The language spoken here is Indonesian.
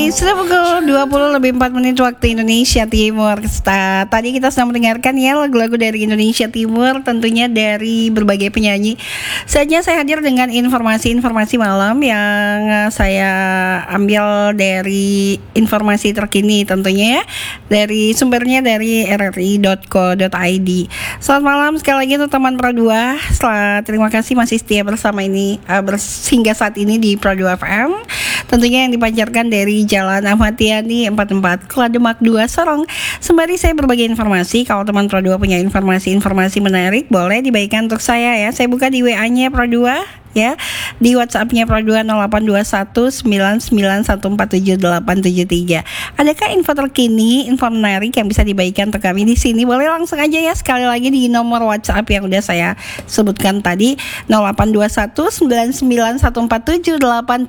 Sudah pukul 20 lebih 4 menit waktu Indonesia Timur. Tadi kita sedang mendengarkan ya lagu-lagu dari Indonesia Timur, tentunya dari berbagai penyanyi. Saatnya saya hadir dengan informasi-informasi malam yang saya ambil dari informasi terkini tentunya ya, dari sumbernya dari rri.co.id. Selamat malam sekali lagi untuk teman Pro 2. Terima kasih masih setia bersama ini hingga saat ini di Pro 2 FM. Tentunya yang dipancarkan dari Jalan Ahmad Yani 44 Kelademak 2 Sorong. Sembari saya berbagi informasi, kalau teman Pro 2 punya informasi-informasi menarik, boleh dibagikan untuk saya ya. Saya buka di WA-nya Pro 2 ya, di WhatsApp-nya Pro 2 082199147873. Adakah info terkini, info menarik yang bisa dibagikan untuk kami di sini? Boleh langsung aja ya, sekali lagi di nomor WhatsApp yang udah saya sebutkan tadi, 082199147873.